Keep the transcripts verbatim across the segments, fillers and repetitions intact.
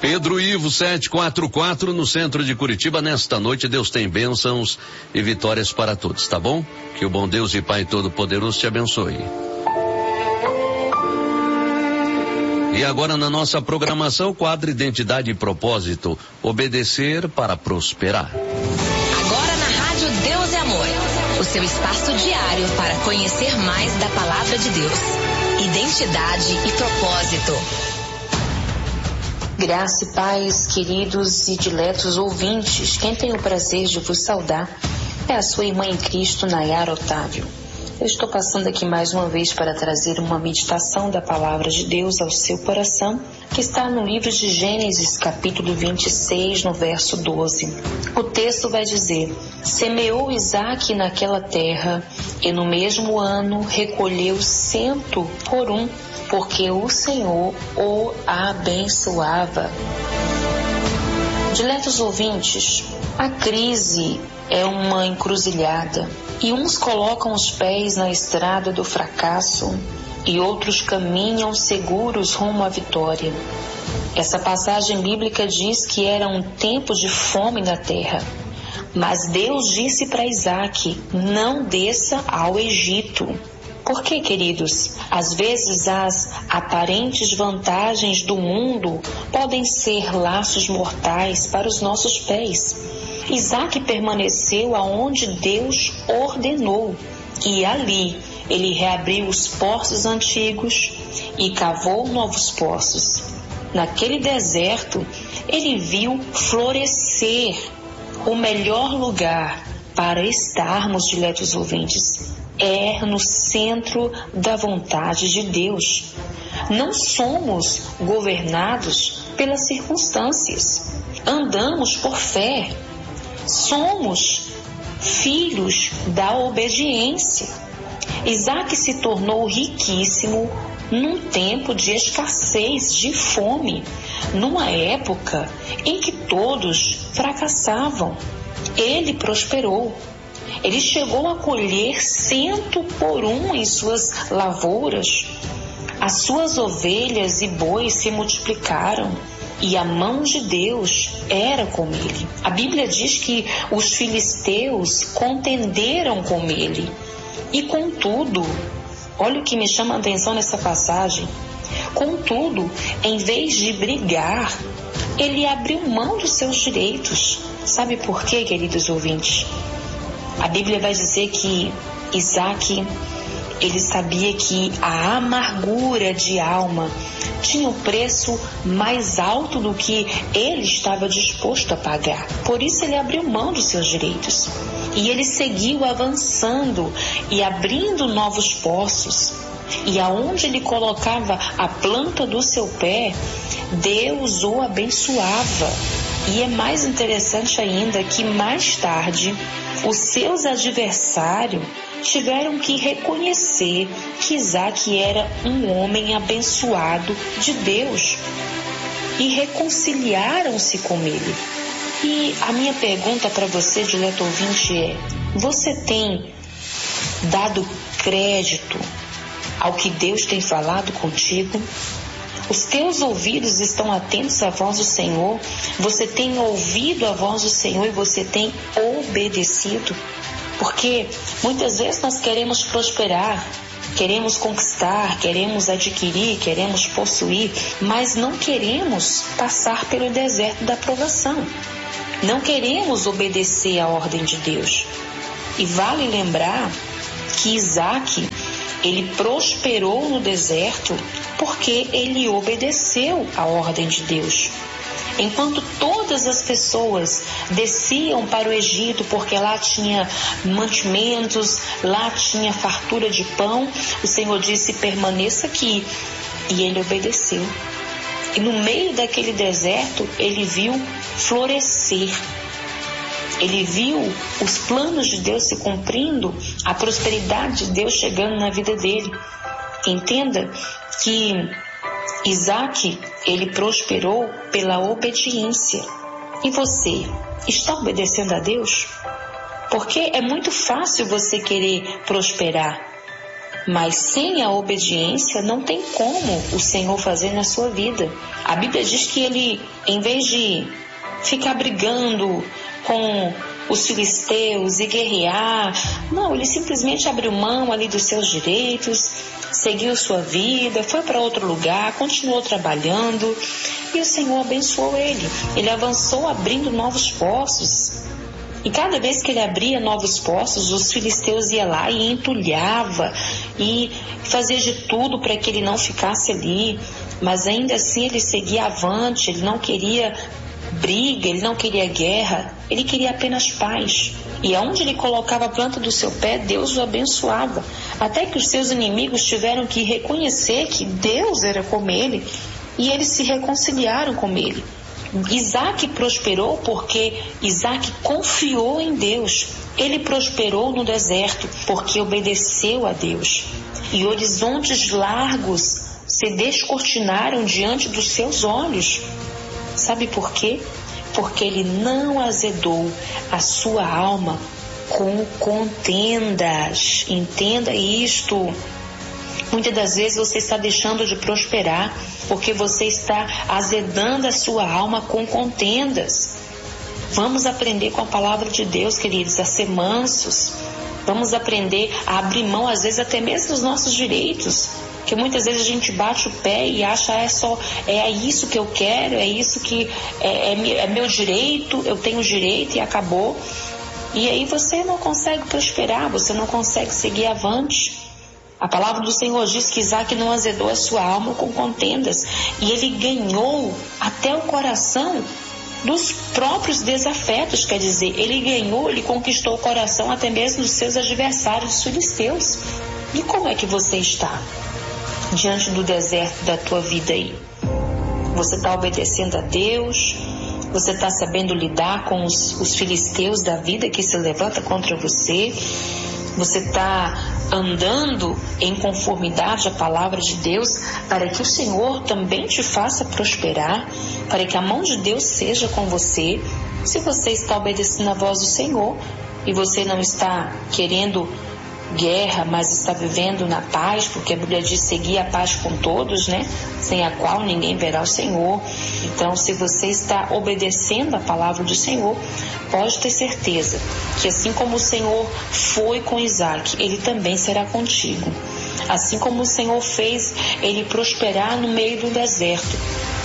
Pedro Ivo setecentos e quarenta e quatro, no centro de Curitiba. Nesta noite, Deus tem bênçãos e vitórias para todos, tá bom? Que o bom Deus e Pai Todo-Poderoso te abençoe. E agora na nossa programação, quadro Identidade e Propósito, obedecer para prosperar. Agora na Rádio Deus é Amor, o seu espaço diário para conhecer mais da Palavra de Deus. Identidade e Propósito. Graça e paz, queridos e diletos ouvintes, quem tem o prazer de vos saudar é a sua irmã em Cristo, Nayara Otávio. Eu estou passando aqui mais uma vez para trazer uma meditação da Palavra de Deus ao seu coração, que está no livro de Gênesis, capítulo vinte e seis, no verso doze. O texto vai dizer: semeou Isaque naquela terra, e no mesmo ano recolheu cento por um, porque o Senhor o abençoava. Diletos ouvintes, a crise é uma encruzilhada, e uns colocam os pés na estrada do fracasso e outros caminham seguros rumo à vitória. Essa passagem bíblica diz que era um tempo de fome na terra, mas Deus disse para Isaque: não desça ao Egito. Por quê, queridos? Às vezes as aparentes vantagens do mundo podem ser laços mortais para os nossos pés. Isaque permaneceu aonde Deus ordenou, e ali ele reabriu os poços antigos e cavou novos poços. Naquele deserto, ele viu florescer o melhor lugar para estarmos, diletos ouvintes, é no centro da vontade de Deus. Não somos governados pelas circunstâncias, andamos por fé. Somos filhos da obediência. Isaque se tornou riquíssimo num tempo de escassez, de fome, numa época em que todos fracassavam. Ele prosperou. Ele chegou a colher cento por um em suas lavouras. As suas ovelhas e bois se multiplicaram, e a mão de Deus era com ele. A Bíblia diz que os filisteus contenderam com ele. E contudo, olha o que me chama a atenção nessa passagem, contudo, em vez de brigar, ele abriu mão dos seus direitos. Sabe por quê, queridos ouvintes? A Bíblia vai dizer que Isaque, ele sabia que a amargura de alma tinha o preço mais alto do que ele estava disposto a pagar. Por isso ele abriu mão dos seus direitos. E ele seguiu avançando e abrindo novos poços. E aonde ele colocava a planta do seu pé, Deus o abençoava. E é mais interessante ainda que mais tarde os seus adversários tiveram que reconhecer que Isaque era um homem abençoado de Deus e reconciliaram-se com ele. E a minha pergunta para você, dileto ouvinte, é: você tem dado crédito ao que Deus tem falado contigo? Os teus ouvidos estão atentos à voz do Senhor? Você tem ouvido a voz do Senhor e você tem obedecido? Porque muitas vezes nós queremos prosperar, queremos conquistar, queremos adquirir, queremos possuir, mas não queremos passar pelo deserto da provação. Não queremos obedecer à ordem de Deus. E vale lembrar que Isaque, ele prosperou no deserto porque ele obedeceu à ordem de Deus. Enquanto todas as pessoas desciam para o Egito porque lá tinha mantimentos, lá tinha fartura de pão, o Senhor disse: permaneça aqui. E ele obedeceu. E no meio daquele deserto, ele viu florescer. Ele viu os planos de Deus se cumprindo, a prosperidade de Deus chegando na vida dele. Entenda que Isaque, ele prosperou pela obediência. E você, está obedecendo a Deus? Porque é muito fácil você querer prosperar. Mas sem a obediência não tem como o Senhor fazer na sua vida. A Bíblia diz que ele, em vez de ficar brigando com os filisteus e guerrear, não, ele simplesmente abriu mão ali dos seus direitos, seguiu sua vida, foi para outro lugar, continuou trabalhando e o Senhor abençoou ele. Ele avançou abrindo novos poços. E cada vez que ele abria novos poços, os filisteus iam lá e entulhava e fazia de tudo para que ele não ficasse ali. Mas ainda assim ele seguia avante, ele não queria briga, ele não queria guerra, ele queria apenas paz. E aonde ele colocava a planta do seu pé, Deus o abençoava. Até que os seus inimigos tiveram que reconhecer que Deus era com ele e eles se reconciliaram com ele. Isaac prosperou porque Isaac confiou em Deus. Ele prosperou no deserto porque obedeceu a Deus. E horizontes largos se descortinaram diante dos seus olhos. Sabe por quê? Porque ele não azedou a sua alma com contendas. Entenda isto. Muitas das vezes você está deixando de prosperar porque você está azedando a sua alma com contendas. Vamos aprender com a palavra de Deus, queridos, a ser mansos. Vamos aprender a abrir mão, às vezes, até mesmo dos nossos direitos. Porque muitas vezes a gente bate o pé e acha é só, é isso que eu quero, é isso que é, é, é meu direito, eu tenho direito e acabou. E aí você não consegue prosperar, você não consegue seguir avante. A palavra do Senhor diz que Isaac não azedou a sua alma com contendas. E ele ganhou até o coração dos próprios desafetos, quer dizer, ele ganhou, ele conquistou o coração até mesmo dos seus adversários filisteus. E como é que você está diante do deserto da tua vida aí? Você está obedecendo a Deus? Você está sabendo lidar com os, os filisteus da vida que se levanta contra você? Você está andando em conformidade à palavra de Deus para que o Senhor também te faça prosperar, para que a mão de Deus seja com você? Se você está obedecendo a voz do Senhor e você não está querendo guerra, mas está vivendo na paz, porque a Bíblia diz seguir a paz com todos, né? Sem a qual ninguém verá o Senhor. Então, se você está obedecendo a palavra do Senhor, pode ter certeza que assim como o Senhor foi com Isaac, ele também será contigo. Assim como o Senhor fez ele prosperar no meio do deserto.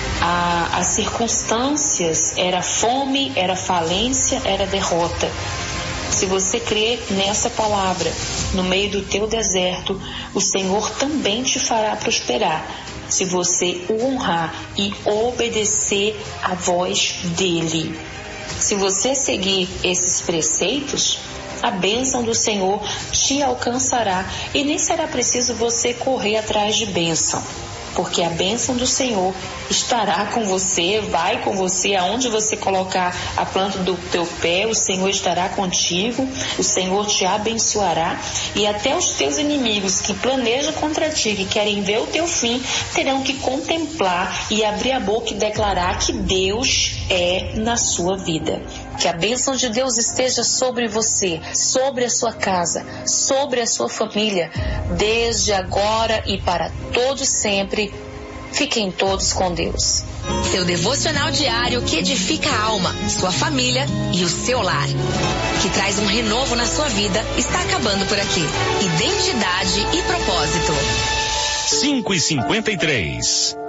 A, as circunstâncias, era fome, era falência, era derrota. Se você crer nessa palavra, no meio do teu deserto, o Senhor também te fará prosperar, se você o honrar e obedecer à voz dele. Se você seguir esses preceitos, a bênção do Senhor te alcançará e nem será preciso você correr atrás de bênção. Porque a bênção do Senhor estará com você, vai com você, aonde você colocar a planta do teu pé, o Senhor estará contigo, o Senhor te abençoará e até os teus inimigos que planejam contra ti, que querem ver o teu fim, terão que contemplar e abrir a boca e declarar que Deus é na sua vida. Que a bênção de Deus esteja sobre você, sobre a sua casa, sobre a sua família, desde agora e para todos sempre. Fiquem todos com Deus. Seu devocional diário que edifica a alma, sua família e o seu lar. Que traz um renovo na sua vida, está acabando por aqui. Identidade e propósito. cinco e cinquenta e três.